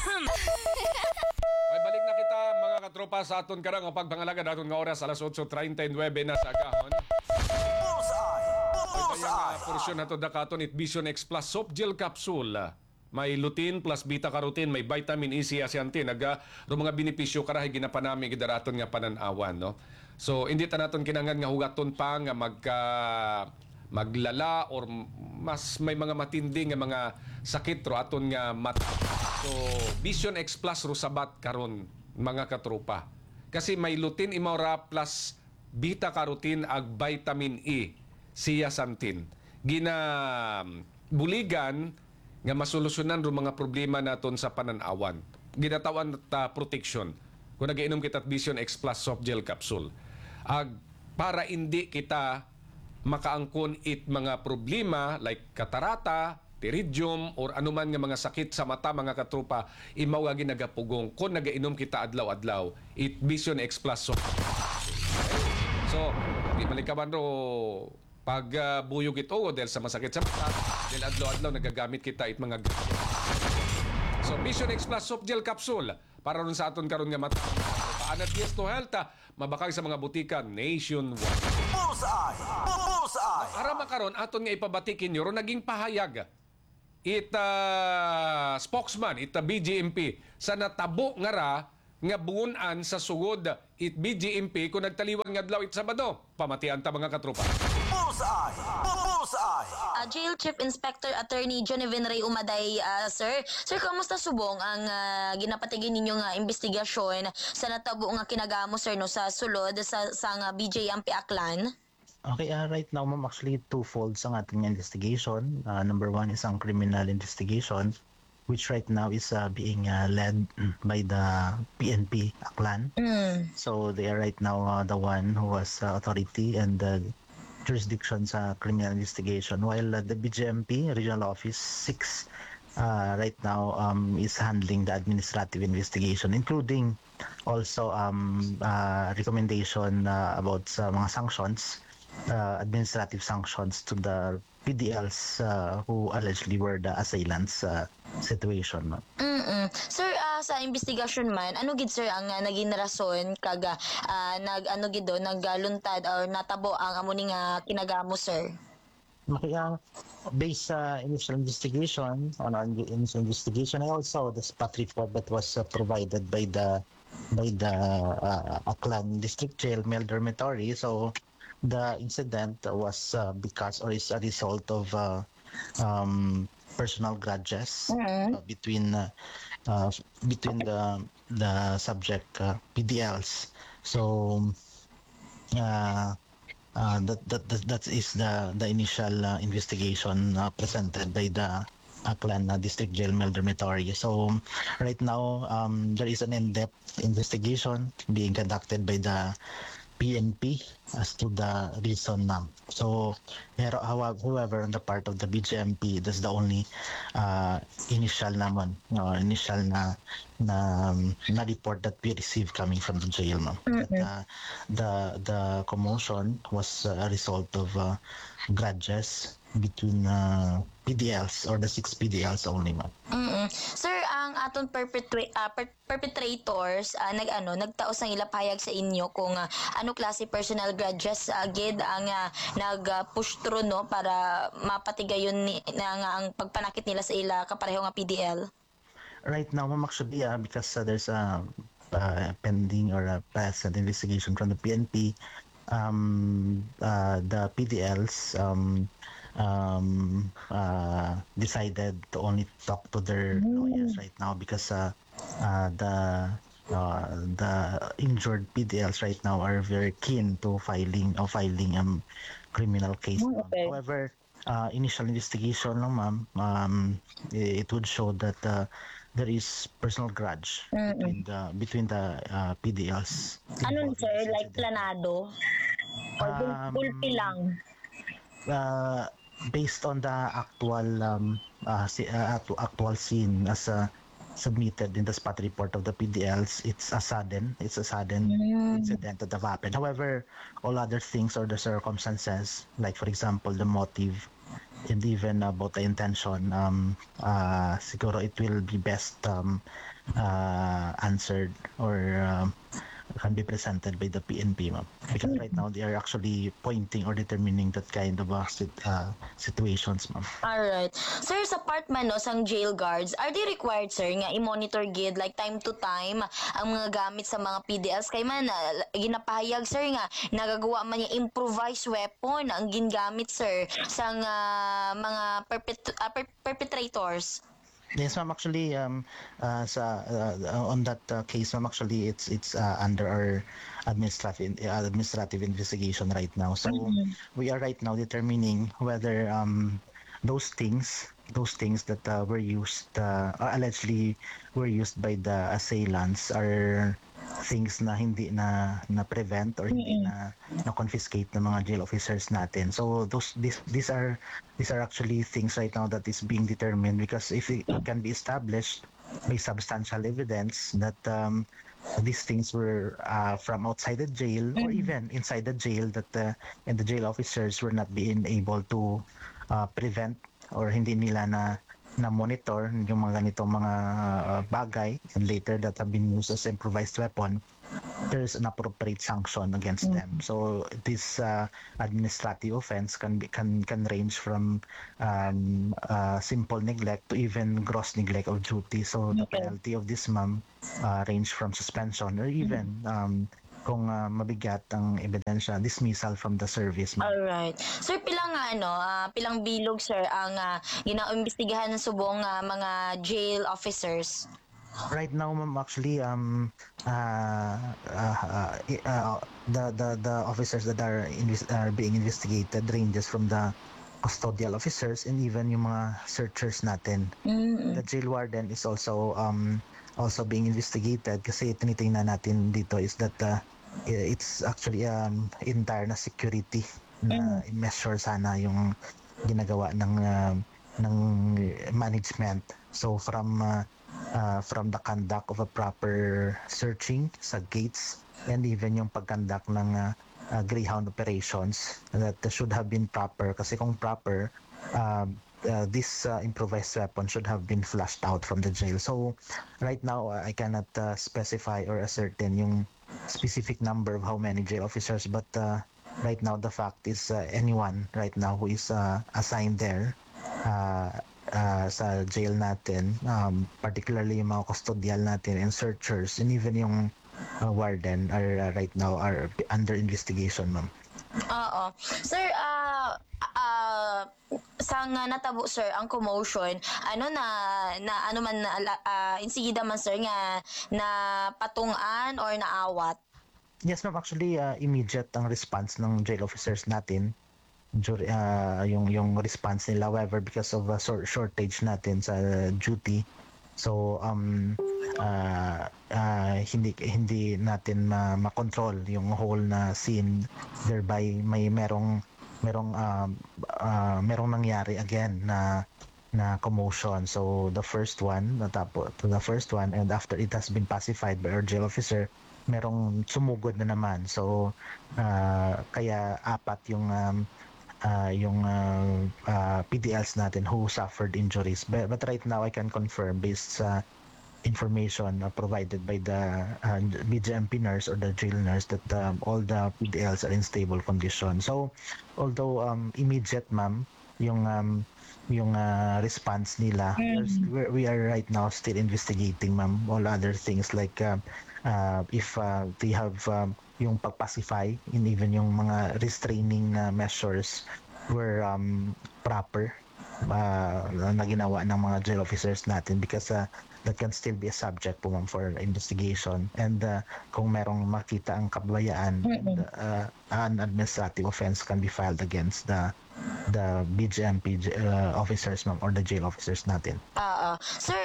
Ay balik na kita mga katropa sa aton karang ang pagpangalaga daton nga oras alas 8:39 na sa agahon. Ay kaya porsyon nato dakaton it Vision X Plus Soft Gel Capsule. May lutein plus beta-carotene, may vitamin E, zeaxanthin, ro mga benepisyo karahay ginapanami gidaraton nga pananawan, no. So hindi ta naton kinangan nga hugaton pa nga maglala or mas may mga matindi nga mga sakit ro aton nga mata. So Vision X Plus ro sabat karon mga katropa. Kasi may lutein imora plus beta-carotene ag vitamin E, zeaxanthin. Gina buligan nga masolusyonan ro mga problema naton sa pananawan. Ginatawan ta protection. Kung nagiinom kita Vision X Plus Soft Gel Capsule. Para hindi kita makaangkon it mga problema like katarata, pterygium, or anuman nga mga sakit sa mata mga katropa, imaw nga ginagapugong kung nagainom kita adlaw-adlaw it Vision X Plus Soft. So, di malikaban ro pag buyog ito dahil sa masakit sa mata, dahil adlaw-adlaw nagagamit kita it mga gadget. So, Vision X Plus Soft Gel Capsule para ron sa aton karon nga mata. Paanat yes to health, mabakag sa mga butika nationwide. Para makaron aton nga ipabatikin nyo ron naging pahayag spokesman BGMP sa natabo nga ra nga buunan sa sugod it BGMP kung nagtaliwan nga adlaw it Sabado. Pamatian ta mga katropa. Jail Chief Inspector Attorney Joneven Ray Umaday, sir. Sir, kamusta subong ang ginapatigin ninyo nga investigasyon sa natabo nga kinagamo, sir, no, sa sulod sa nga BJMP Aklan? Okay, right now, ma'am, actually twofold sa ating investigation. Number one is ang criminal investigation, which right now is being led by the PNP Aklan. So they are right now the one who has authority and jurisdiction sa criminal investigation, while the BGMP Regional Office 6 right now is handling the administrative investigation, including also recommendation about sa mga sanctions, administrative sanctions to the PDLs who allegedly were the assailants situation. Sir, sa investigasyon man, ano gid sir ang naging rason kaga nagluntad or natabo ang amo ning kinagamo, sir? Kaya based sa initial investigation, on our initial investigation, and also the spot report that was provided by the Aklan District Jail Male Dormitory. So the incident was because or is a result of personal grudges between the subject PDLs. So that is the initial investigation presented by the Aklan District Jail Male Dormitory. So right now there is an in-depth investigation being conducted by the PNP as to the reason. So however, on the part of the BGMP, that's the only initial naman, initial na report that we received coming from the jail. The commotion was a result of grudges between PDLs or the 6 PDLs only, ma'am. Sir, ang aton perpetrators nagtaos ang ilapayag sa inyo kung ano klase personal grudges gid ang nag-push through, no, para mapatigayon ang pagpanakit nila sa ila kapareho nga PDL. Right now, ma'am, actually, because there's a pending or a present investigation from the PNP, the PDLs decided to only talk to their lawyers right now because the injured PDLs right now are very keen to filing criminal case. Okay. However, initial investigation lang, ma'am, it would show that there is personal grudge between the PDLs. Ano, sir, like planado or pulpi lang? Based on the actual scene as submitted in the spot report of the PDLs, it's a sudden incident that have happened. However, all other things or the circumstances, like for example the motive and even about the intention, siguro it will be best answered or can be presented by the PNP, ma'am. Because right now they are actually pointing or determining that kind of situations, ma'am. Alright. Sir, sa part man no, sang jail guards, are they required, sir, nga i-monitor gid like time to time ang mga gamit sa mga PDLs? Kay man, ginapahayag, sir, nga nagagawa man yung improvised weapon ang gingamit, sir, sang mga perpetrators. Yes, ma'am. Actually, on that case, ma'am, actually, it's under our administrative investigation right now. So we are right now determining whether those things that were used, allegedly were used by the assailants, are things na hindi na prevent or hindi na confiscate ng mga jail officers natin. So these are actually things right now that is being determined, because if it can be established by substantial evidence that these things were from outside the jail or even inside the jail, that and the jail officers were not being able to prevent or hindi nila na monitor yung mga ganitong mga bagay, and later that have been used as improvised weapon, there's an appropriate sanction against them. So this administrative offense can range from simple neglect to even gross neglect of duty. So the penalty of this, ma'am, range from suspension or even kung mabigat ang ebidensya, dismissal from the service, ma'am. Alright. Sir, pilang pilang bilog, sir, ang ginaimbestigahan ng subong mga jail officers? Right now, ma'am, actually, the officers that are being investigated ranges from the custodial officers and even yung mga searchers natin. The jail warden is also being investigated, kasi tinitingnan natin dito is that it's actually entire na security na measure sana yung ginagawa ng management. So from the conduct of a proper searching sa gates, and even yung pagkandak ng Greyhound operations, that should have been proper, kasi kung proper, this improvised weapon should have been flushed out from the jail. So right now I cannot specify or ascertain yung specific number of how many jail officers, but right now the fact is anyone right now who is assigned there sa jail natin, particularly yung mga custodial natin and searchers and even yung warden are right now are under investigation, ma'am. Oo. Sir, sang natabo, sir, ang commotion, ano man insigida man, sir, nga na patungan or naawat? Yes, ma'am. Actually, immediate ang response ng jail officers natin. Yung response nila, however, because of a shortage natin sa duty, so hindi natin makontrol yung whole na scene, thereby merong nangyari again na commotion. So the first one, and after it has been pacified by our jail officer, merong sumugod na naman. So kaya apat yung PDLs natin who suffered injuries. But right now I can confirm, based sa information provided by the BGMP nurse or the jail nurse, that all the PDLs are in stable condition. So although immediate, ma'am, yung response nila, we are right now still investigating, ma'am, all other things like if they have yung pag-pacify and even yung mga restraining measures were proper na ginawa ng mga jail officers natin, because that can still be a subject po, ma'am, for investigation. And kung merong makita ang kabayaan, an administrative offense can be filed against the BGMP officers, ma'am, or the jail officers natin. Sir,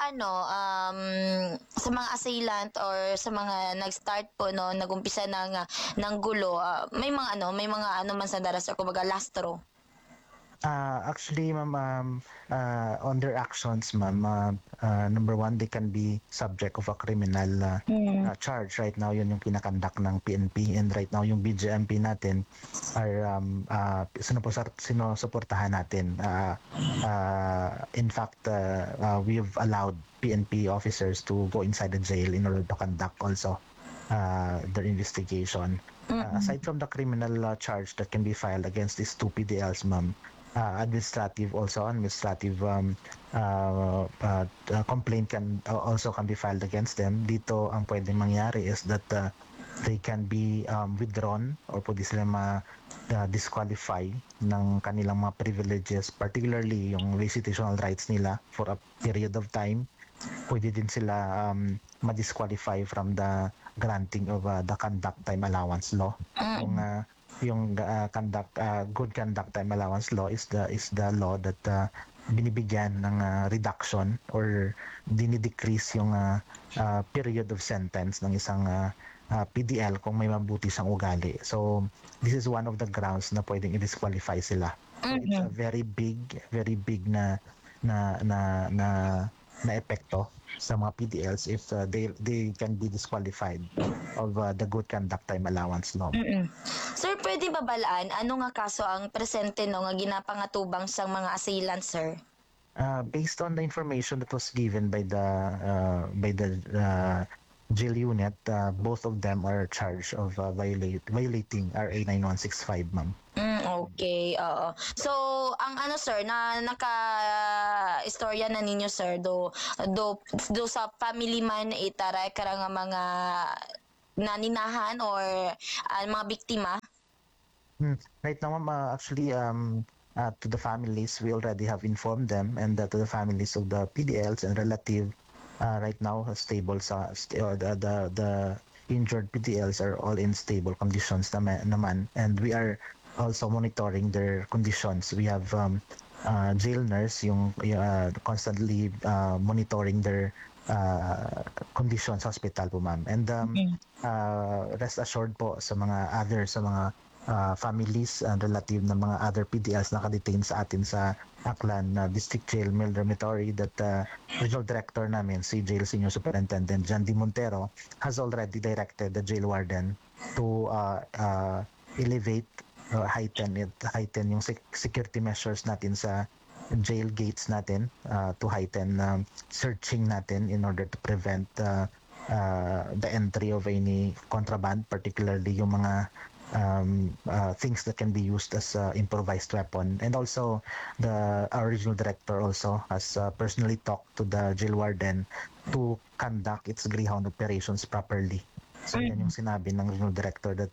sa mga assailant or sa mga nag-start po, no, nagumpisa ng gulo, may mga man sa dara, sir, kumbaga lastro? Actually, ma'am, on their actions, ma'am, number one, they can be subject of a criminal charge. Right now, yun yung kinakandak ng PNP. And right now, yung BGMP natin are sinusuportahan natin. In fact, we've allowed PNP officers to go inside the jail in order to conduct also their investigation. Aside from the criminal charge that can be filed against these two PDLs, ma'am, administrative complaint can be filed against them. Dito ang pwedeng mangyari is that they can be withdrawn or pwede sila disqualify ng kanilang mga privileges, particularly yung visitational rights nila for a period of time. Pwede din sila ma-disqualify from the granting of the conduct time allowance law. Yung good conduct time allowance law is the law that binibigyan ng reduction or dinidecrease yung period of sentence ng isang PDL kung may mabuti siyang ugali. So this is one of the grounds na pwedeng i-disqualify sila. So it's a very big na epekto sa mga PDLs if they can be disqualified of the good conduct time allowance law. Sir, pwede ba balaan ano nga kaso ang presente no nga ginapangatubang sa mga assailant, sir? Based on the information that was given by the jail unit, both of them are charged of violating RA 9165, ma'am. Okay, oo. So, ang ano sir, na naka-istorya na ninyo sir, do sa family man itaray karang mga naninahan or mga biktima? Right now, ma'am, actually, to the families, we already have informed them, and to the families of the PDLs and relative, right now, stable the injured PDLs are all in stable conditions naman, and we are also monitoring their conditions. We have jail nurse yung constantly monitoring their conditions sa hospital po, ma'am. And rest assured po sa mga families and relative na mga other PDLs na nakadetain sa atin sa Aklan District Jail Male Dormitory that Regional Director namin, si Jail Senior Superintendent John D. Montero, has already directed the jail warden to elevate heighten yung security measures natin sa jail gates natin, to heighten searching natin in order to prevent the entry of any contraband, particularly yung mga things that can be used as improvised weapon. And also our regional director also has personally talked to the jail warden to conduct its greyhound operations properly. So yan yung sinabi ng regional director that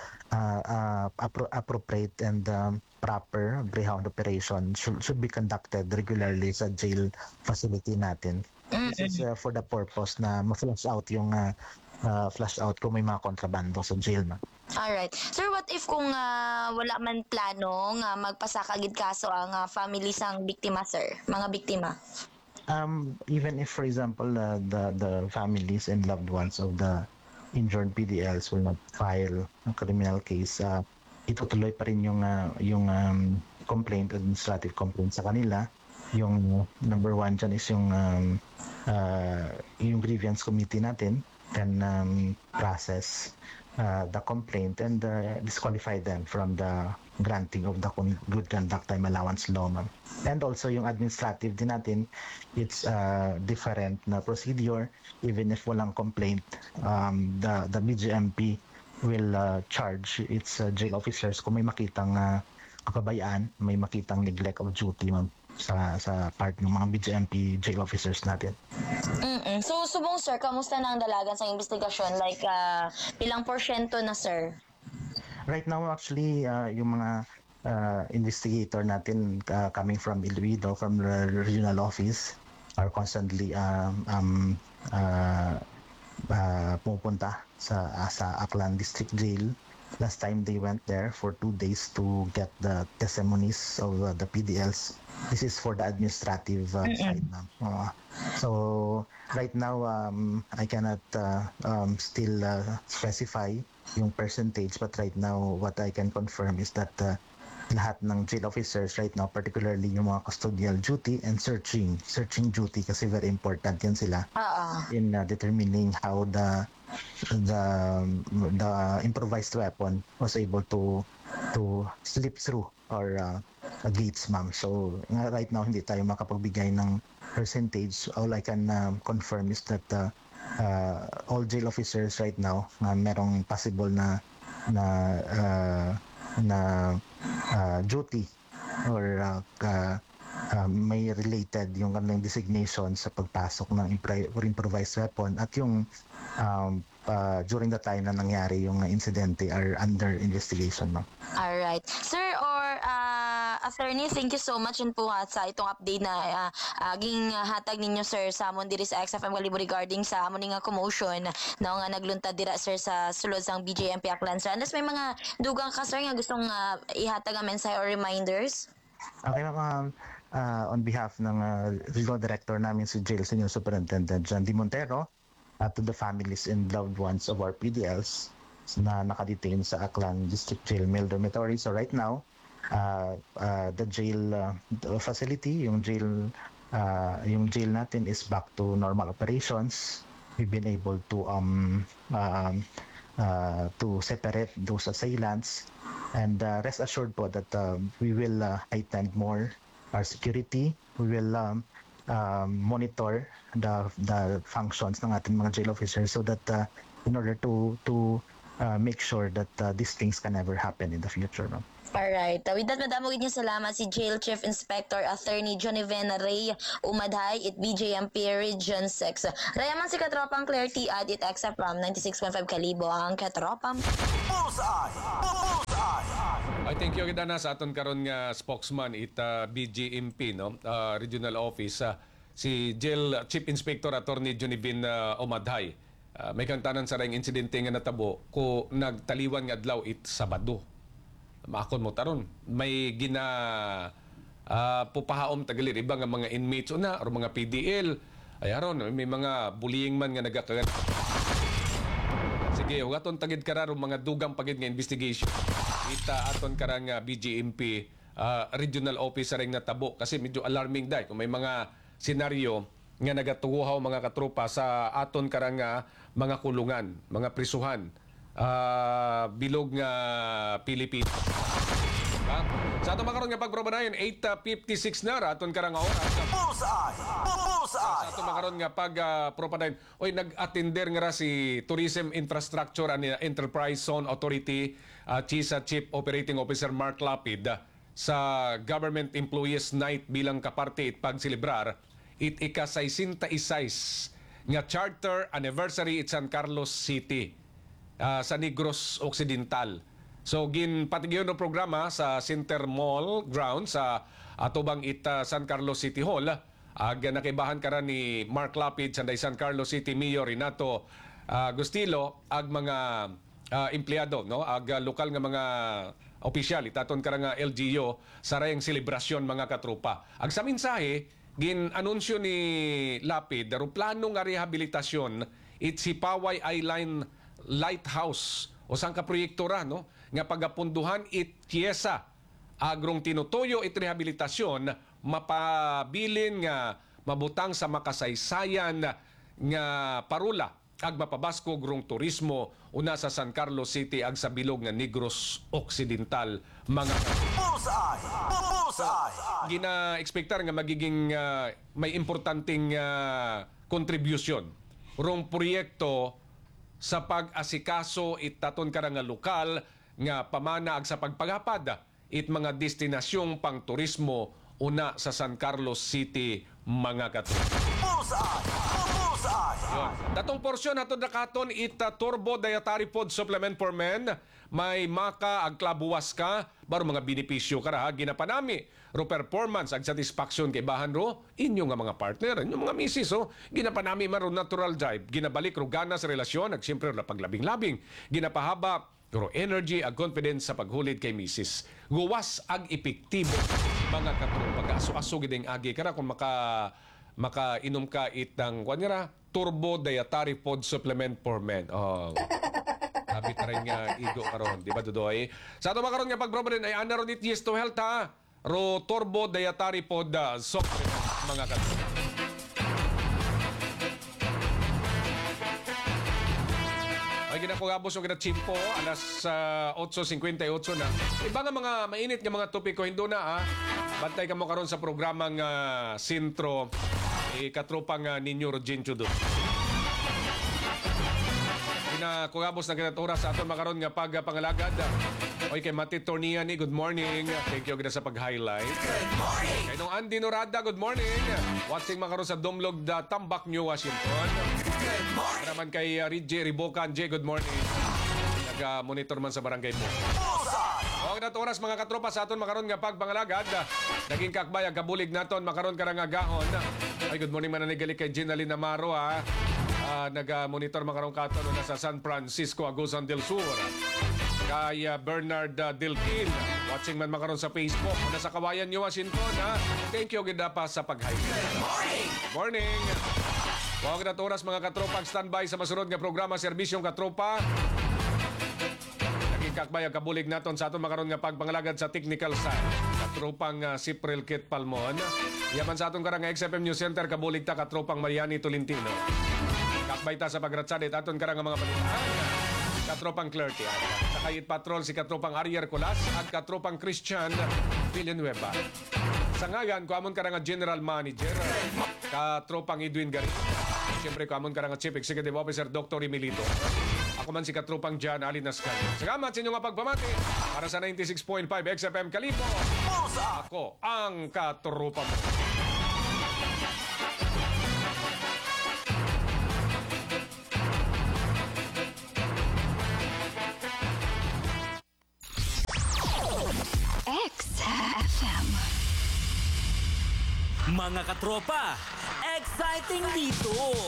appropriate and proper greyhound operation should be conducted regularly sa jail facility natin. This is for the purpose na ma-flush out yung flush out kung may mga kontrabando sa jail na. Alright. Sir, what if kung wala man plano nga magpasakagid kaso ang family sang biktima, sir? Mga biktima? Even if, for example, the families and loved ones of the injured PDLs will not file a criminal case, itutuloy pa rin yung complaint, administrative complaint sa kanila. Yung number one dyan is yung grievance committee natin can process the complaint and disqualify them from the granting of the good conduct time allowance law, ma'am. And also yung administrative din natin, it's different na procedure. Even if walang complaint, the BGMP will charge its jail officers kung may makitang kapabayaan, may makitang neglect of duty, ma'am, sa part ng mga BGMP jail officers natin. So, subong sir, kamusta na ang dalagan sa investigasyon? Like, ilang porsyento na, sir? Right now, actually, yung mga investigator natin coming from Iloilo, from the regional office, are constantly pupunta sa Aklan District Jail. Last time they went there for 2 days to get the testimonies of the PDLs. This is for the administrative side, ma'am. So right now, I cannot still specify yung percentage, but right now what I can confirm is that lahat ng jail officers right now, particularly yung mga custodial duty and searching duty, kasi very important yan sila in determining how the improvised weapon was able to slip through or gates, ma'am. So right now hindi tayo makapagbigay ng percentage. All I can confirm is that all jail officers right now merong possible na duty or may related yung kanilang designation sa pagpasok ng improvised weapon, at yung during the time na nangyari yung insidente are under investigation, no? Alright. Sir or attorney, thank you so much po sa itong update na ging hatag ninyo, sir, sa amon diri sa XFM Kalibo regarding sa amon nga commotion na nga nagluntad dira, sir, sa sulod sang BJMP Aklan, sir. Unless may mga dugang ka, sir, nga gustong ihatag ang mensahe or reminders? Okay, ma'am. On behalf ng Regional Director namin si Jail Senior Superintendent John D. Montero, to the families and loved ones of our PDLs na nakadetain sa Aklan District Jail Male Dormitory. So right now, the jail facility, yung jail natin is back to normal operations. We've been able to separate those assailants, and rest assured po that we will heighten more our security. We will monitor the functions ng ating mga jail officers so that in order to make sure that these things can never happen in the future, no? Alright. With that, madamo gid niya salamat si Jail Chief Inspector Attorney Johnnyven Ray Umadhay at BJMP Region 6. Rayaman si Katropang Claire T. Ad it except from 96.5 Kalibo ang Katropang. I thank you kita na sa aton karon nga spokesman ita BGMP, no, regional office, si Jail Chief Inspector Attorney Johnnyven Umadhay. May kantanan sa ring insidente nga natabo ko nagtaliwan nga adlaw it Sabado. Maakon mo taron may pupahaom tagalir iba nga mga inmates una or mga PDL ay aron may mga bullying man nga nagakagat. Sige, hugaton tagid kararo mga dugang pagid nga investigation. Ita aton karang BGMP regional officer ring natabo kasi medyo alarming dai kung may mga senaryo nga nagatuguhaw mga katropa sa aton karang mga kulungan, mga prisuhan. Bilog nga Pilipinas. Diba? Sa ato makaroon nga pagprobanayon 8:56 na aton karang oras. Sa ato makaroon nga pagpropanayon nag-attender nga si Tourism Infrastructure and Enterprise Zone Authority Chief Operating Officer Mark Lapid sa Government Employees Night bilang kaparte it pagsilibrar it ika-66 nga charter anniversary it San Carlos City sa Negros Occidental. So ginpatigyon ng programa sa Center Mall ground sa atubang San Carlos City Hall. Nakibahan karan ni Mark Lapid sa San Carlos City Mayor Renato Agustilo ag mga empleyado, no, ag lokal nga mga opisyal itaton karang LGU sa rayang selebrasyon mga katrupa. Ag sa mensahe gin-anunsyo ni Lapid daru plano nga rehabilitasyon it si Paway Island Lighthouse o sang kaproyektora, no, nga pagapunduhan it piyesa agrong tinutuyo it rehabilitasyon mapabilin nga mabutang sa makasaysayan nga parula ag mapabasko grong turismo una sa San Carlos City ag sa bilog nga Negros Occidental mga gina-expectar nga magiging may importanteng contribution rong proyekto sa pag-asikaso itaton karang lokal nga pamana ag sa pagpagapad it mga destinasyong pangturismo una sa San Carlos City mga katulad. Datong porsyon hatod na katon ita Turbo Dietary Food Supplement for Men may maka ag klabuwas ka baro mga benepisyo kara ginapanami ro performance ag satisfaction kay bahan ro inyo nga mga partner inyo mga misis ginapanami man ro natural drive ginabalik ro ganas sa relasyon ag siyempre ro paglabing-labing ginapahaba ro energy ag confidence sa paghulid kay misis guwas ag epektibo mga katulad pag-aso-aso gideng agi kara kung makainom ka itang Turbo Dietary Food Supplement for Men. grabe ka rin nga igo karon, di ba Dudoy? Sa ato makaroon nga pagproblem ay ana ron it yes to health ha. Ro turbo dietary pod supplements mga katropa. Ay ginakugabos o ginachimpo, alas 8:58 na. Iba nga mga mainit nga mga topiko, hindi na Bantay ka mo karon sa programang Sintro, katropang ninyo Rogencio do. Ginakugabos na kinat oras sa aton makaron nga pagpangalagad. Oy kay Mati Tornia ni, good morning. Thank you gina sa pag-highlight. Good morning. Kay nung Andy Norada, good morning. Watching makaron sa Dumlog Tambak, New Washington. Good morning. Naman kay Ridge Ribocan, J, good morning. Nag-monitor man sa barangay mo. O na oras mga katropa sa aton makaron nga pagpangalagad. Naging kakbay ang kabulig naton makaron ka nga gahon. Ay good morning man nanigali kay Ginalyn Amaro nag-monitor makaron katon sa San Francisco, Agusan del Sur. Kay Bernard Delpin, watching man makaron sa Facebook. Nasa Kawayan, New Washington. Thank you gid pa sa pag-highlight. Morning. Huwag na oras mga katropa standby sa masunod nga programa Serbisyong Katropa. Kakbay ang kabulig naton sa aton makaron nga pagpangalagad sa technical side. Katropang Siprel Kit Palmon. Yaman sa aton karang XFM News Center kabulig ta katropang Mariani Tolentino. Kakbay ta sa pagratsadit aton karang mga balitaan. Katropang Clerty. Sa Kayit Patrol si katropang Arier Colas at katropang Christian Villanueva. Sa ngayon, kuamon karang General Manager katropang Edwin Garin. Siyempre kuamon karang Chief Executive Officer Dr. Emilito. Ako man si katropang John Alin Nascan. Salamat sa inyong pagpamati para sa 96.5 XFM Kalibo. Ako ang katropa mo. XFM. Mga katropa, exciting dito!